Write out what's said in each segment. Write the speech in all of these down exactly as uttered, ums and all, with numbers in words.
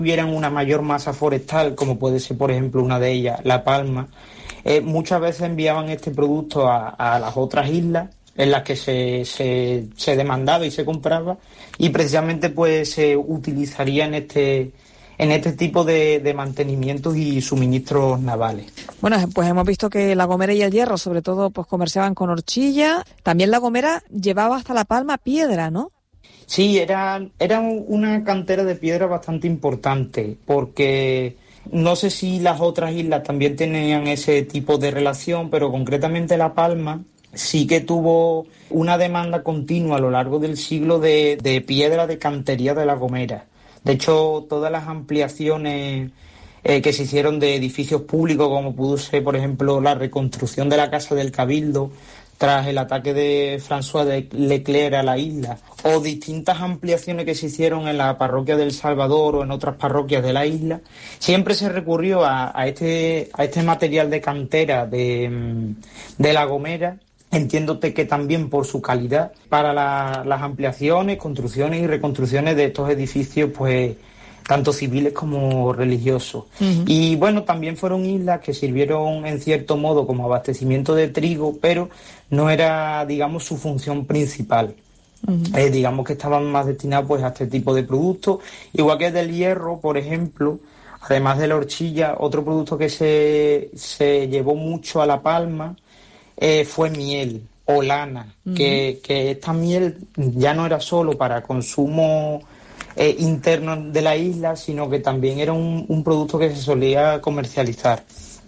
hubieran una mayor masa forestal, como puede ser, por ejemplo, una de ellas, La Palma, eh, muchas veces enviaban este producto a, a las otras islas en las que se, se, se demandaba y se compraba, y precisamente pues se utilizaría en este, en este tipo de, de mantenimientos y suministros navales. Bueno, pues hemos visto que La Gomera y El Hierro, sobre todo, pues comerciaban con horchilla. También La Gomera llevaba hasta La Palma piedra, ¿no? Sí, era, era una cantera de piedra bastante importante, porque no sé si las otras islas también tenían ese tipo de relación, pero concretamente La Palma sí que tuvo una demanda continua a lo largo del siglo de, de piedra de cantería de La Gomera. De hecho, todas las ampliaciones eh, que se hicieron de edificios públicos, como pudo ser, por ejemplo, la reconstrucción de la Casa del Cabildo tras el ataque de François de Leclerc a la isla, o distintas ampliaciones que se hicieron en la parroquia del Salvador o en otras parroquias de la isla, siempre se recurrió a, a, este, a este material de cantera de, de La Gomera, entiéndote que también por su calidad, para la, las ampliaciones, construcciones y reconstrucciones de estos edificios, pues tanto civiles como religiosos. Uh-huh. Y bueno, también fueron islas que sirvieron en cierto modo como abastecimiento de trigo, pero no era, digamos, su función principal. Uh-huh. Eh, digamos que estaban más destinados pues a este tipo de productos, igual que del hierro, por ejemplo. Además de la horchilla, otro producto que se, se llevó mucho a La Palma eh, fue miel o lana, uh-huh. que, que esta miel ya no era solo para consumo eh, interno de la isla, sino que también era un, un producto que se solía comercializar.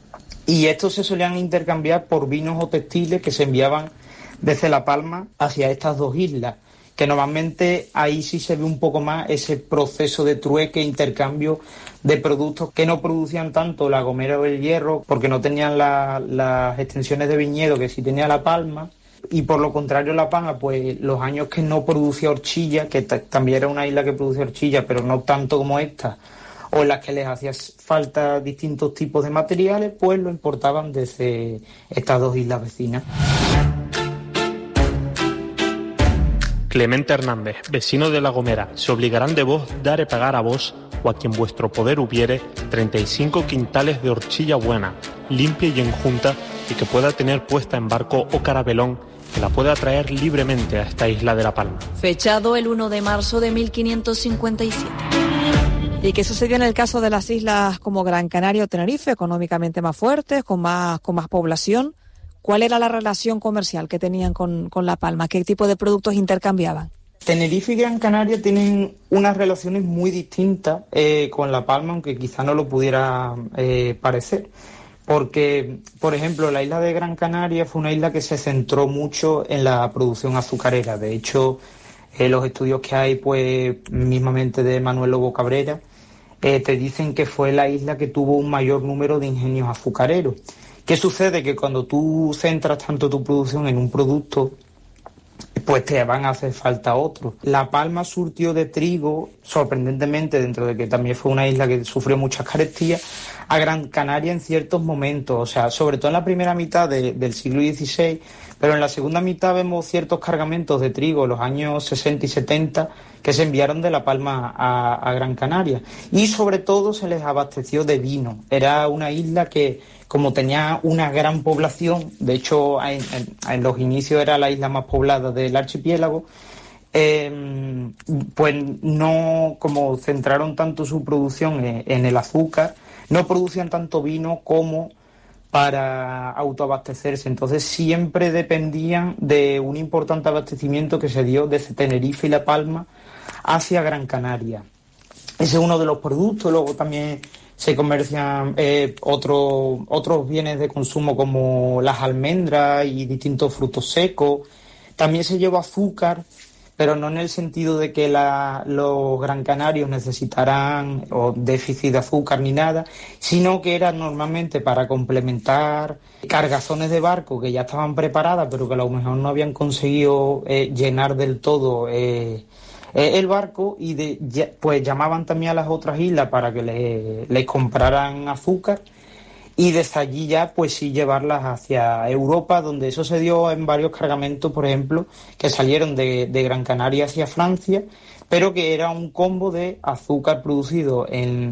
Y estos se solían intercambiar por vinos o textiles que se enviaban desde La Palma hacia estas dos islas, que normalmente ahí sí se ve un poco más ese proceso de trueque, intercambio de productos que no producían tanto La Gomera o El Hierro, porque no tenían la, las extensiones de viñedo que sí tenía La Palma, y por lo contrario La Palma, pues los años que no producía horchilla, que t- también era una isla que producía horchilla, pero no tanto como esta, o en las que les hacía falta distintos tipos de materiales, pues lo importaban desde estas dos islas vecinas. Clemente Hernández, vecino de La Gomera, se obligarán de vos dar e pagar a vos o a quien vuestro poder hubiere treinta y cinco quintales de horchilla buena, limpia y enjunta, y que pueda tener puesta en barco o carabelón, que la pueda traer libremente a esta isla de La Palma. Fechado el primero de marzo de mil quinientos cincuenta y siete. ¿Y qué sucedió en el caso de las islas como Gran Canaria o Tenerife, económicamente más fuertes, con más, con más población? ¿Cuál era la relación comercial que tenían con, con La Palma? ¿Qué tipo de productos intercambiaban? Tenerife y Gran Canaria tienen unas relaciones muy distintas eh, con La Palma, aunque quizá no lo pudiera eh, parecer. Porque, por ejemplo, la isla de Gran Canaria fue una isla que se centró mucho en la producción azucarera. De hecho, eh, los estudios que hay, pues, mismamente de Manuel Lobo Cabrera, eh, te dicen que fue la isla que tuvo un mayor número de ingenios azucareros. ¿Qué sucede? Que cuando tú centras tanto tu producción en un producto, pues te van a hacer falta otros. La Palma surtió de trigo, sorprendentemente, dentro de que también fue una isla que sufrió muchas carestías, a Gran Canaria en ciertos momentos, o sea, sobre todo en la primera mitad de, del siglo dieciséis, pero en la segunda mitad vemos ciertos cargamentos de trigo, los años sesenta y setenta, que se enviaron de La Palma a, a Gran Canaria. Y sobre todo se les abasteció de vino. Era una isla que, como tenía una gran población, de hecho en, en, en los inicios era la isla más poblada del archipiélago, eh, pues no, como centraron tanto su producción en, en el azúcar, no producían tanto vino como para autoabastecerse. Entonces siempre dependían de un importante abastecimiento que se dio desde Tenerife y La Palma hacia Gran Canaria. Ese es uno de los productos. Luego también se comercian eh, otros otros bienes de consumo como las almendras y distintos frutos secos. También se lleva azúcar, pero no en el sentido de que la, los gran canarios necesitaran o déficit de azúcar ni nada, sino que era normalmente para complementar cargazones de barco que ya estaban preparadas, pero que a lo mejor no habían conseguido eh, llenar del todo eh, eh, el barco, y de, pues llamaban también a las otras islas para que les, les compraran azúcar. y desde allí ya pues sí llevarlas hacia Europa, donde eso se dio en varios cargamentos, por ejemplo, que salieron de, de Gran Canaria hacia Francia, pero que era un combo de azúcar producido en